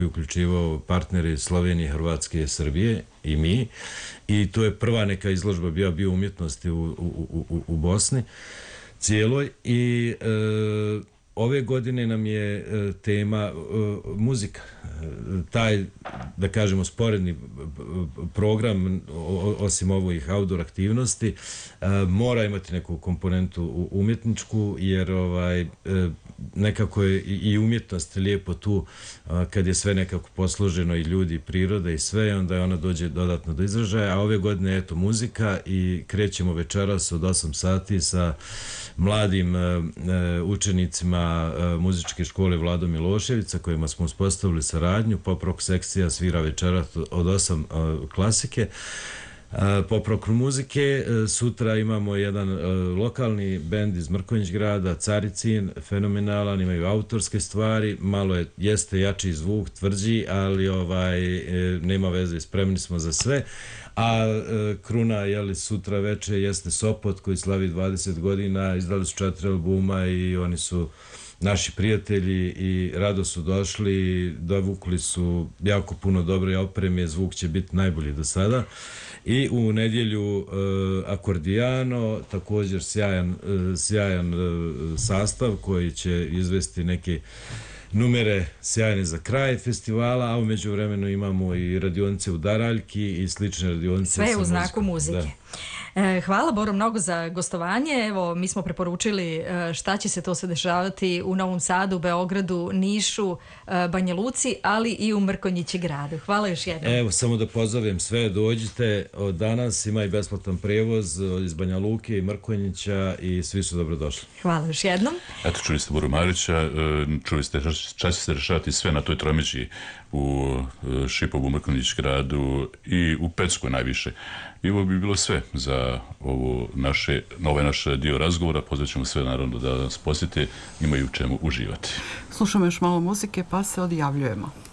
uključivao partnere iz Slovenije, Hrvatske, Srbije i mi. I to je prva neka izložba bio umjetnosti u Bosni cijeloj. I ove godine nam je tema muzika. Taj, da kažemo, sporedni program, osim ovih outdoor aktivnosti, mora imati neku komponentu umjetničku, jer nekako je i umjetnost lijepo tu kad je sve nekako posloženo, i ljudi, i priroda, i sve, onda ona dođe dodatno do izražaja. A ove godine, eto, muzika, i krećemo večeras od 8 sati sa mladim učenicima muzičke škole Vlado Milošević, sa kojima smo uspostavili saradnju. Pop rock sekcija svira večeras od 8 klasike, pop rock muzike. Sutra imamo jedan lokalni bend iz Mrkonjić grada, Caricin, fenomenalan, imaju autorske stvari, malo jeste jači zvuk, tvrđi, ali nema veze, spremni smo za sve. A kruna, sutra veče jeste Sopot, koji slavi 20 godina, izdali su 4 albuma i oni su naši prijatelji i rado su došli, dovukli su jako puno dobre opreme, zvuk će biti najbolji do sada. I u nedjelju Akordijano, također sjajan sastav koji će izvesti neke numere sjajne za kraj festivala, a u međuvremenu imamo i radionice u Daraljki i slične radionice. Sve u znaku muzike. Hvala Boro mnogo za gostovanje. Evo, mi smo preporučili šta će se to sve dešavati u Novom Sadu, Beogradu, Nišu, Banja Luci, ali i u Mrkonjići gradu. Hvala još jednom. Evo, samo da pozovem sve, dođite. Od danas ima i besplatan prevoz iz Banja Luke i Mrkonjića i svi su dobrodošli. Hvala još jednom. Eto, čuli ste Boru Marića, čuli ste šta će se dešavati sve na toj tromeđi u Šipovu, Mrkonjić gradu i u Peckoj najviše. I ovo bi bilo sve za ovaj naš dio razgovora. Pozvaćemo sve naravno da nas posjete, imaju u čemu uživati. Slušamo još malo muzike pa se odjavljujemo.